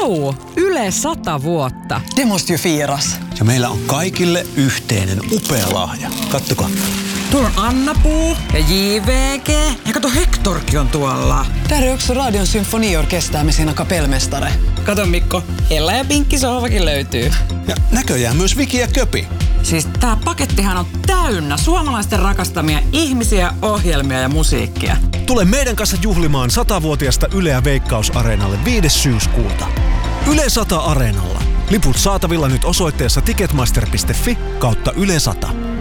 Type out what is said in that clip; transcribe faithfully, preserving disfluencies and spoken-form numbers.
Vau! Yle sata vuotta. Det måste ju firas. Ja meillä on kaikille yhteinen upea lahja. Kattokaa. Tuolla on Anna-Puu ja J V G. Ja kato, Hectorkin on tuolla. Där är också Radion symfoniorkester med sina kapellmästare. Kato Mikko, Ella ja Pinkki sohvakin löytyy. Ja näköjään myös Viki ja Köpi. Siis tää pakettihan on täynnä suomalaisten rakastamia ihmisiä, ohjelmia ja musiikkia. Tule meidän kanssa juhlimaan satavuotiaasta Yleä Veikkaus-areenalle viides syyskuuta. Yle sata Areenalla. Liput saatavilla nyt osoitteessa ticketmaster piste fi kautta Yle sata.